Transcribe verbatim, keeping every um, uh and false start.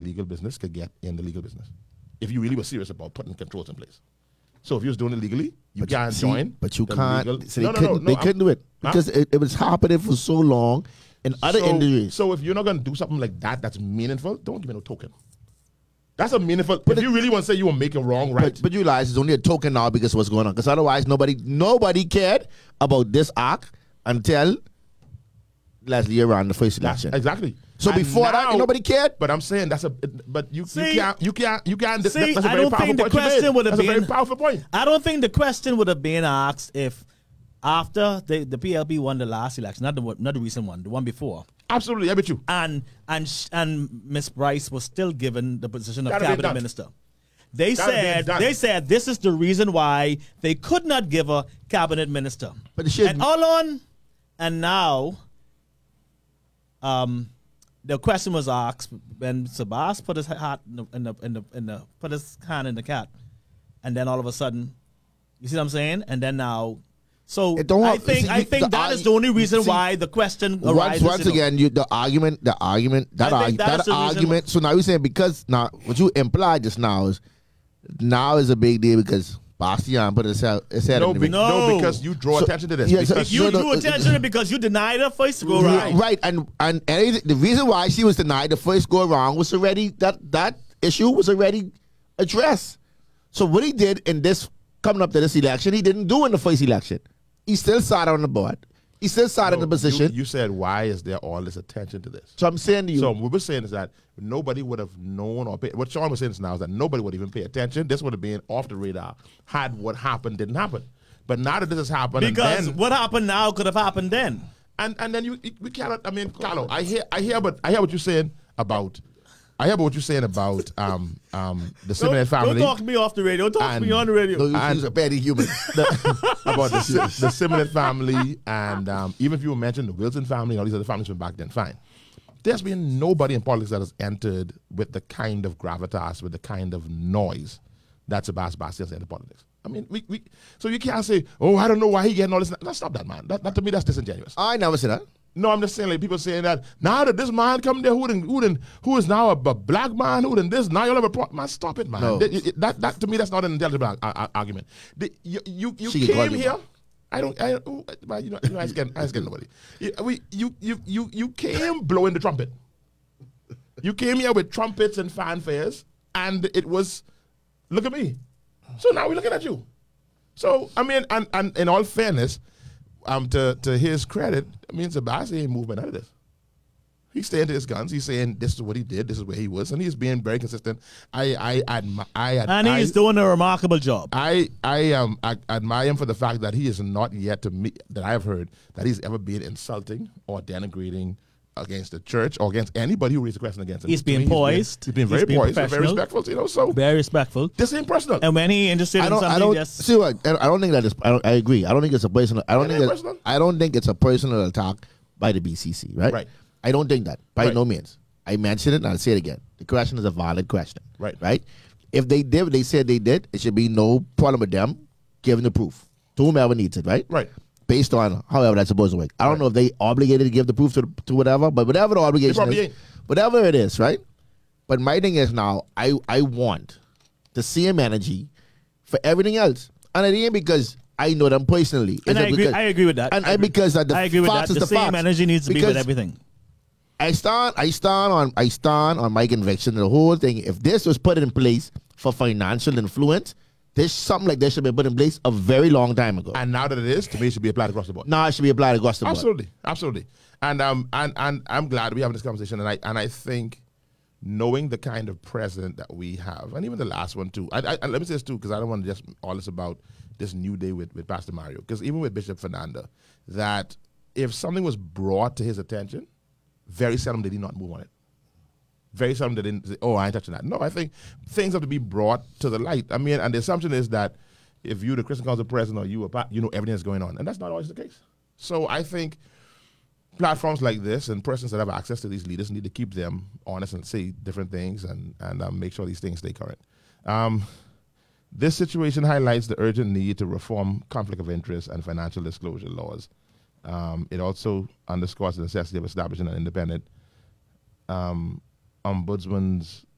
illegal business could get in the legal business. If you really were serious about putting controls in place. So if you was doing it legally, you But can't see, join. But you the can't. legal- So they no, no, couldn't. no, no, they I'm- couldn't do it Huh? because it, it was happening for so long in other so, industries. So if you're not going to do something like that that's meaningful, don't give me no token. That's a meaningful. But if you really want to say you will make it wrong, right? But, but you realize it's only a token now because of what's going on. Because otherwise, nobody nobody cared about this act until last year around the first That's election. exactly. So And before that, now- nobody cared. But I'm saying that's a. But you, See- you can't. You can't. You can't. That's, See, that's a I very don't powerful think the point you question made. would have That's a very been- powerful point. I don't think the question would have been asked if after the, the P L P won the last election, not the one- not the recent one, the one before, Absolutely, I bet you. and and sh- and Miss Bryce was still given the position of That'd have been cabinet done. minister. They That'd have been said done. they said this is the reason why they could not give a cabinet minister. But it should- and all on, and now, um, the question was asked when Sabas put his hat in the, in the in the in the put his hand in the cat, and then all of a sudden, you see what I'm saying? And then now, so It don't I have- think see, I you- think the that argu- is the only reason see, why the question Once, arises. once you know. again, you, the argument, the argument, that, I arg- think that, that's the reason argument. So now you're saying because now what you implied just now is now is a big deal because Bastian put his head, his head No, in the be, ring. No. no, because you draw So- attention to this. yeah, so- because you no, no, drew uh, attention to it because you denied her first go Right, round. right, and and anything, the reason why she was denied the first go around was already that that issue was already addressed. So what he did in this coming up to this election, he didn't do in the first election. He still sat on the board. He still sat in No, the position. You, you said, why is there all this attention to this? so I'm saying to you, So what we're saying is that nobody would have known or pay, what Sean was saying now is that nobody would even pay attention. This would have been off the radar had what happened didn't happen. But now that this has happened, Because and then, what happened now could have happened then. and and then you we cannot. I mean, Carlo, I hear I hear but I hear what you're saying about. I hear what you're saying about um um the Don't, Simeon don't family. talk to me off the radio. Talk to And- me on the radio. no, and- she's a petty human. about the, Si- the Simeon family, and um, even if you mentioned the Wilson family, all these other families from back then, fine. There's been nobody in politics that has entered with the kind of gravitas, with the kind of noise that Sebastian Bastian's into politics. I mean, we, we so you can't say, oh, I don't know why he getting all this. Let's stop that, man. That, that to me, that's disingenuous. I never said that. No, I'm just saying, like people saying that now that this man come there, who then, who then, who is now a, b- black man, who then this, now you'll have a pro- man. Stop it, man. No. That, that, that to me, that's not an intelligible ar- ar- argument. The, you you, you She can call came you here. back. I don't. I, ooh, man, you know, you know, I ain't scared, I ain't scared nobody. You, we, you, you, you, you came blowing the trumpet. You came here with trumpets and fanfares, and it was, look at me. So now we're looking at you. So I mean, and, and in all fairness, um, to to his credit, I mean, Sebastian ain't moving out of this. He's staying to his guns. He's saying this is what he did, this is where he was, and he's being very consistent. I I admi- I ad- and he's I, doing a remarkable job. I I um I admire him for the fact that he is not yet to me that I have heard that he's ever been insulting or denigrating against the church or against anybody who raised a question against him. He's To being me, poised. He's been, He's he's been very being poised, and very professional. respectful. You know, so Very respectful. this ain't personal. And when he interested I in don't. something, I don't just see what. I don't think that is. I, don't, I agree. I don't think it's a personal. I don't It think. ain't It's, personal. I don't think it's a personal attack by the B C C. Right. Right. I don't think that by Right. no means. I mentioned it and I'll say it again. The question is a valid question. Right. Right. If they did, they said they did. It should be no problem with them giving the proof to whomever needs it. Right. Right. Based on however that's supposed to work. I don't Right. know if they obligated to give the proof to, to whatever, but whatever the obligation probably is, ain't. whatever it is, right? But my thing is now, I, I want the same energy for everything else. And it ain't because I know them personally. and It's I agree. because, I agree with that. and I I, agree. because that the I agree with facts that. is The the same facts. energy needs to be with Because everything. I stand, I stand on, I stand on my conviction. The whole thing. If this was put in place for financial influence, this something like this should be put in place a very long time ago. And now that it is, to me, it should be applied across the board. now it should be applied across the board. Absolutely, absolutely. And um and and I'm glad we're having this conversation. And I and I think knowing the kind of president that we have, and even the last one too. I, I, and let me say this too, because I don't want to just all this about this new day with, with Pastor Mario. Because even with Bishop Fernanda, that if something was brought to his attention, very seldom did he not move on it. Very seldom did he say, oh, I ain't touching that. No, I think things have to be brought to the light. I mean, and the assumption is that if you, the Christian Council president, or you, a pa- you know everything that's going on. And that's not always the case. So I think platforms like this and persons that have access to these leaders need to keep them honest and say different things and, and um, make sure these things stay current. Um, this situation highlights the urgent need to reform conflict of interest and financial disclosure laws. Um, it also underscores the necessity of establishing an independent um, ombudsman's